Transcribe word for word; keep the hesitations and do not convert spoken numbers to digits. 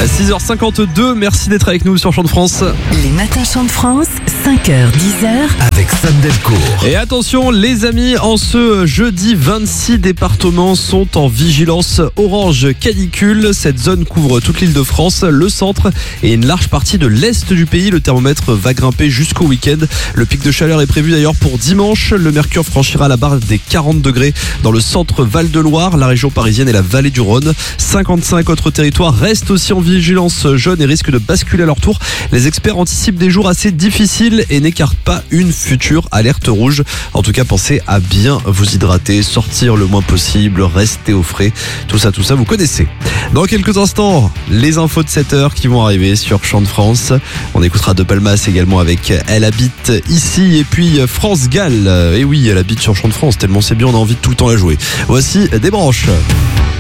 six heures cinquante-deux, merci d'être avec nous sur Chant de France. Les matins Chant de France, cinq heures dix heures. Avec Sam Delcourt. Et attention les amis, en ce jeudi, vingt-six départements sont en vigilance orange canicule. Cette zone couvre toute l'île de France, le centre et une large partie de l'est du pays. Le thermomètre va grimper jusqu'au week-end. Le pic de chaleur est prévu d'ailleurs pour dimanche. Le mercure franchira la barre des quarante degrés dans le centre Val-de-Loire, la région parisienne et la vallée du Rhône. cinquante-cinq autres territoires restent aussi en vigilance jaune et risquent de basculer à leur tour. Les experts anticipent des jours assez difficiles et n'écartent pas une future alerte rouge. En tout cas, pensez à bien vous hydrater, sortir le moins possible, rester au frais. Tout ça, tout ça, vous connaissez. Dans quelques instants, les infos de sept heures qui vont arriver sur Chant de France. On écoutera De Palmas également avec Elle habite ici. Et puis France Gall. Et oui, elle habite sur Chant de France, tellement c'est bien, on a envie de tout le temps la jouer. Voici des branches.